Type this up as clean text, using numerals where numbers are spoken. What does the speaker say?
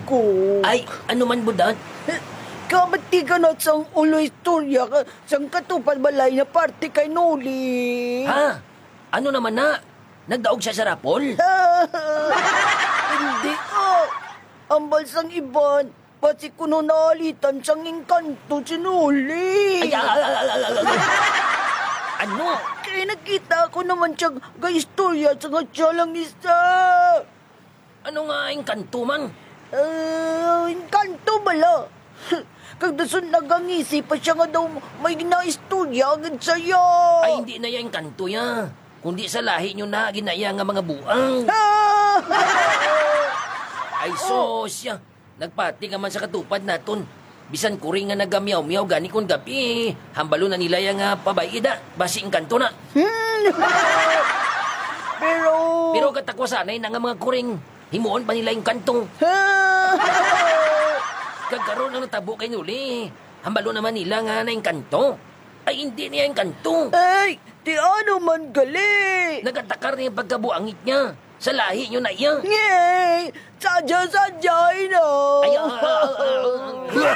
ko. Ay, ano man budat? Kamati ka na sang ulo istorya ka sang katupad balay na parte kay Noli. Ha? Ano naman na? Nagdaog siya sa rapol? Hindi ang balsang iban, pati kuno naalitan siyang engkanto si Noli. Ay, ano? Kaya nakita ko naman siyang gaistorya sa nga lang isa. Ano nga ang kanto man? Engkanto bala. Kagdason nagangisi pa siya nga daw may ginaistorya agad sa'yo. Ay, hindi na yan kanto ya. Kundi sa lahi nyo na ginaya nga mga buang. Ay, sosya. Nagpati ka man sa katupad naton. Bisan kuring nga nagamyaw-miyaw gani kong gabi. Hambalo na nila yung pabayida. Basi ang kanto na. Pero katakwa sanay na nga mga kuring. Himuon pa nila yung kanto. Kagkaroon na natabo kay Nuli. Hambalo naman nila nga na yung kanto. Ay, hindi niya yung kanto. Ay, di ano man gali. Nagatakar niya yung pagkabuangit niya. Sa lahi nyo na iya. Yay! Sadya-sadya na. Ay,